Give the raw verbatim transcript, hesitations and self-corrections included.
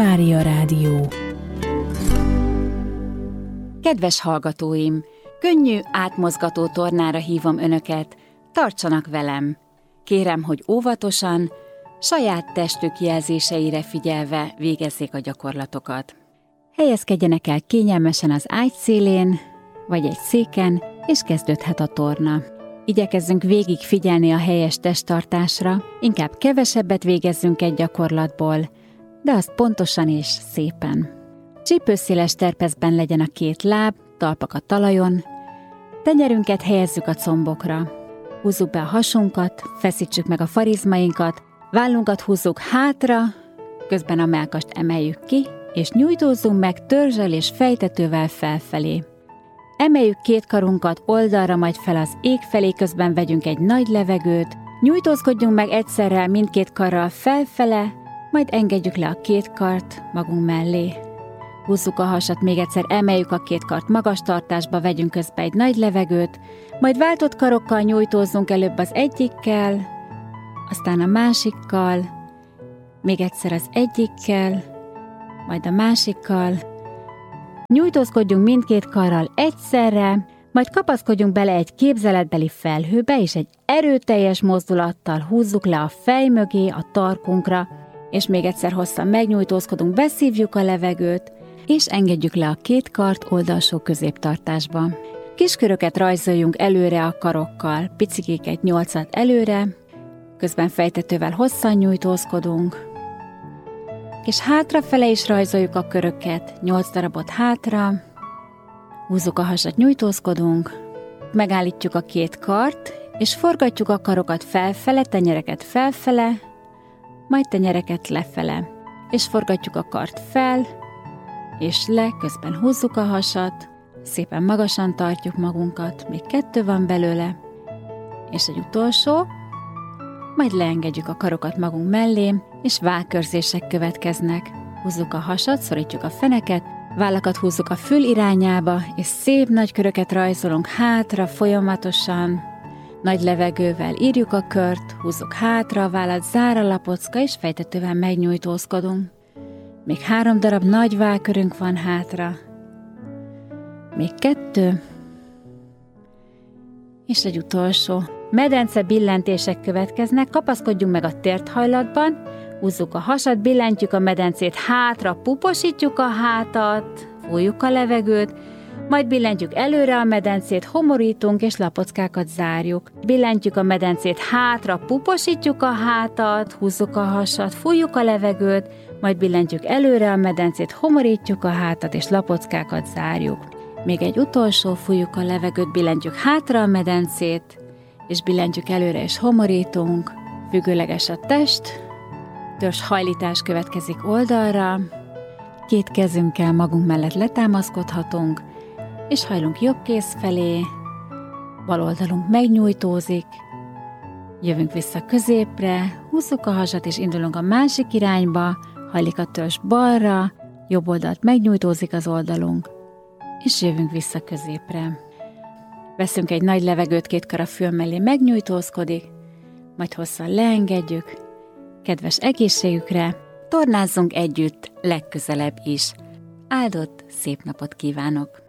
Mária Rádió. Kedves hallgatóim! Könnyű, átmozgató tornára hívom önöket, tartsanak velem! Kérem, hogy óvatosan, saját testük jelzéseire figyelve végezzék a gyakorlatokat. Helyezkedjenek el kényelmesen az ágy szélén, vagy egy széken, és kezdődhet a torna. Igyekezzünk végig figyelni a helyes testtartásra, inkább kevesebbet végezzünk egy gyakorlatból, de azt pontosan és szépen. Csípőszéles terpezben legyen a két láb, talpak a talajon, tenyerünket helyezzük a combokra. Húzzuk be a hasunkat, feszítsük meg a farizmainkat, vállunkat húzzuk hátra, közben a mellkast emeljük ki, és nyújtózzunk meg törzsel és fejtetővel felfelé. Emeljük két karunkat oldalra, majd fel az ég felé, közben vegyünk egy nagy levegőt, nyújtózkodjunk meg egyszerre mindkét karral felfele, majd engedjük le a két kart magunk mellé. Húzzuk a hasat, még egyszer emeljük a két kart magas tartásba, vegyünk közbe egy nagy levegőt, majd váltott karokkal nyújtózzunk előbb az egyikkel, aztán a másikkal, még egyszer az egyikkel, majd a másikkal. Nyújtózkodjunk mindkét karral egyszerre, majd kapaszkodjunk bele egy képzeletbeli felhőbe, és egy erőteljes mozdulattal húzzuk le a fej mögé, a tarkunkra, és még egyszer hosszan megnyújtózkodunk, beszívjuk a levegőt, és engedjük le a két kart oldalsó középtartásba. Kisköröket rajzoljunk előre a karokkal, picikéket nyolcat előre, közben fejtetővel hosszan nyújtózkodunk, és hátrafele is rajzoljuk a köröket, nyolc darabot hátra, húzzuk a hasat, nyújtózkodunk, megállítjuk a két kart, és forgatjuk a karokat felfele, tenyereket felfele, majd tenyereket lefele, és forgatjuk a kart fel, és le, közben húzzuk a hasat, szépen magasan tartjuk magunkat, még kettő van belőle, és egy utolsó, majd leengedjük a karokat magunk mellé, és vállkörzések következnek. Húzzuk a hasat, szorítjuk a feneket, vállakat húzzuk a fül irányába, és szép nagy köröket rajzolunk hátra folyamatosan, nagy levegővel írjuk a kört, húzzuk hátra a vállat, zár a lapocka, és fejtetővel megnyújtózkodunk. Még három darab nagy vállkörünk van hátra. Még kettő. És egy utolsó. Medence billentések következnek, kapaszkodjunk meg a térthajlatban, húzzuk a hasat, billentjük a medencét hátra, puposítjuk a hátat, fújjuk a levegőt, majd billentjük előre a medencét, homorítunk és lapockákat zárjuk. Billentjük a medencét hátra, puposítjuk a hátat, húzzuk a hasat, fújjuk a levegőt, majd billentjük előre a medencét, homorítjuk a hátat és lapockákat zárjuk. Még egy utolsó, fújjuk a levegőt, billentjük hátra a medencét, és billentjük előre és homorítunk. Függőleges a test, törzs hajlítás következik oldalra, két kezünkkel magunk mellett letámaszkodhatunk, és hajlunk jobb kéz felé, bal oldalunk megnyújtózik, jövünk vissza középre, húzzuk a hasat és indulunk a másik irányba, hajlik a törzs balra, jobb oldalt megnyújtózik az oldalunk, és jövünk vissza középre. Veszünk egy nagy levegőt, két kar a fül mellé megnyújtózkodik, majd hosszan leengedjük. Kedves egészségükre, tornázzunk együtt legközelebb is. Áldott szép napot kívánok!